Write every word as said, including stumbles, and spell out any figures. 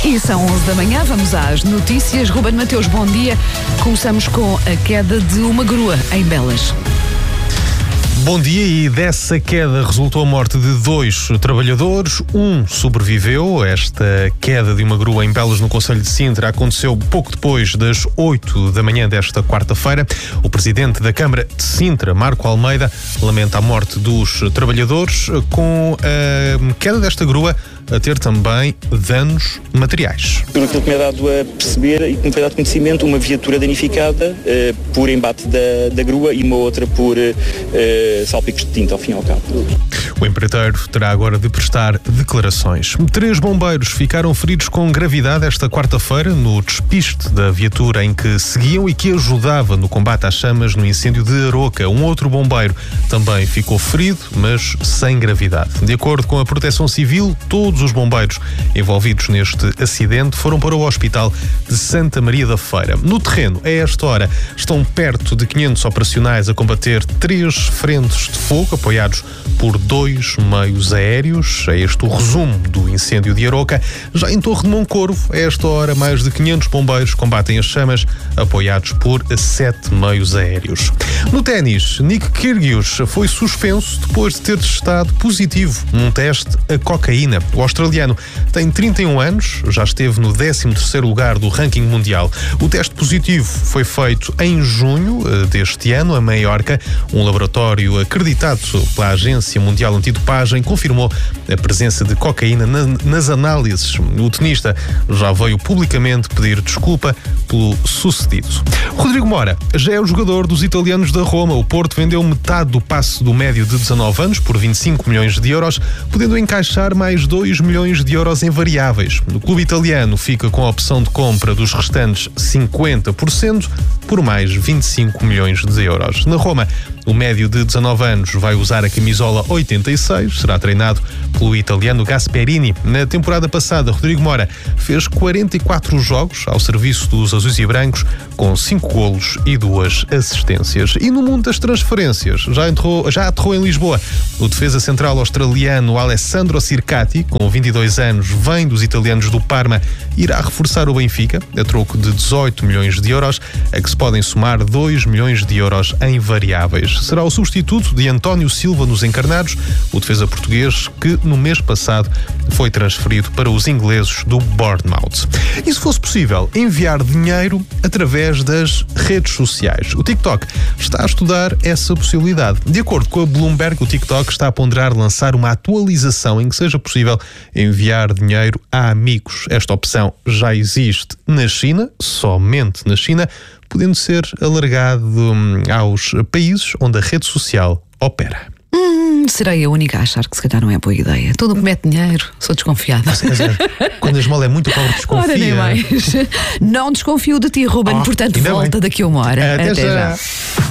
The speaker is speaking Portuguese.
E são onze da manhã, vamos às notícias. Ruben Mateus, bom dia. Começamos com a queda de uma grua em Belas. Bom dia, e dessa queda resultou a morte de dois trabalhadores. Um sobreviveu. Esta queda de uma grua em Belas, no concelho de Sintra, aconteceu pouco depois das oito da manhã desta quarta-feira. O presidente da Câmara de Sintra, Marco Almeida, lamenta a morte dos trabalhadores, com a queda desta grua a ter também danos materiais. Por aquilo que me é dado a perceber e que me foi dado conhecimento, uma viatura danificada uh, por embate da, da grua e uma outra por uh, salpicos de tinta, ao fim e ao cabo. O empreiteiro terá agora de prestar declarações. Três bombeiros ficaram feridos com gravidade esta quarta-feira no despiste da viatura em que seguiam e que ajudava no combate às chamas no incêndio de Aroca. Um outro bombeiro também ficou ferido, mas sem gravidade. De acordo com a Proteção Civil, todos os bombeiros envolvidos neste acidente foram para o Hospital de Santa Maria da Feira. No terreno, a esta hora, estão perto de quinhentos operacionais a combater três frentes de fogo, apoiados por dois meios aéreos. É este o resumo do incêndio de Aroca. Já em Torre de Moncorvo, a esta hora, mais de quinhentos bombeiros combatem as chamas, apoiados por sete meios aéreos. No ténis, Nick Kyrgios foi suspenso depois de ter testado positivo num teste a cocaína. O australiano tem trinta e um anos, já esteve no décimo terceiro lugar do ranking mundial. O teste positivo foi feito em junho deste ano, a Maiorca. Um laboratório acreditado pela Agência Mundial Antidopagem confirmou a presença de cocaína na, nas análises. O tenista já veio publicamente pedir desculpa pelo sucedido. Rodrigo Mora já é o jogador dos italianos da Roma. O Porto vendeu metade do passe do médio de dezanove anos por vinte e cinco milhões de euros, podendo encaixar mais dois milhões de euros em variáveis. O clube italiano fica com a opção de compra dos restantes cinquenta por cento por mais vinte e cinco milhões de euros. Na Roma, o médio de dezanove anos vai usar a camisola oitenta e seis, será treinado pelo italiano Gasperini. Na temporada passada, Rodrigo Mora fez quarenta e quatro jogos ao serviço dos azuis e brancos, com cinco golos e duas assistências. E no mundo das transferências, já, enterrou, já aterrou em Lisboa o defesa central australiano Alessandro Circati, com vinte e dois anos, vem dos italianos do Parma, irá reforçar o Benfica, a troco de dezoito milhões de euros, a que se podem somar dois milhões de euros em variáveis. Será o substituto de António Silva nos encarnados, o defesa português que no mês passado foi transferido para os ingleses do Bournemouth. E se fosse possível enviar dinheiro através das redes sociais? O TikTok está a estudar essa possibilidade. De acordo com a Bloomberg, o TikTok está a ponderar lançar uma atualização em que seja possível enviar dinheiro a amigos. Esta opção já existe na China, somente na China, podendo ser alargado hum, aos países onde a rede social opera. Hum, serei a única a achar que se calhar não é boa ideia. Todo o que mete dinheiro, sou desconfiada. Quando a esmola é muito pobre, desconfia. Ora, nem mais. Não desconfio de ti, Ruben, oh, portanto volta bem. Daqui a uma hora. Até, Até já. já.